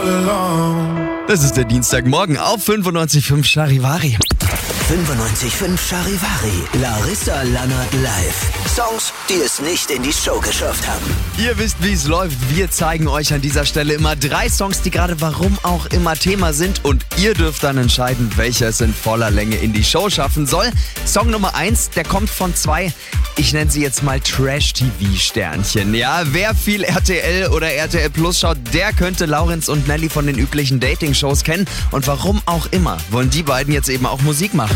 Das ist der Dienstagmorgen auf 95.5 Charivari. 95.5 Charivari, Larissa Lannert live. Songs, die es nicht in die Show geschafft haben. Ihr wisst, wie es läuft. Wir zeigen euch an dieser Stelle immer 3 Songs, die gerade warum auch immer Thema sind. Und ihr dürft dann entscheiden, welcher es in voller Länge in die Show schaffen soll. Song Nummer 1, der kommt von 2, ich nenne sie jetzt mal Trash-TV-Sternchen. Ja, wer viel RTL oder RTL Plus schaut, der könnte Laurenz und Nelly von den üblichen Dating-Shows kennen. Und warum auch immer wollen die beiden jetzt eben auch Musik machen.